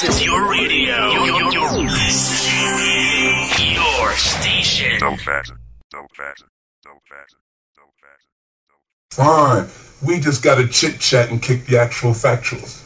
It's your radio. Your station. Don't fasten. Don't fasten. Don't fasten. Don't fasten. Fine. We just gotta chit-chat and kick the actual factuals.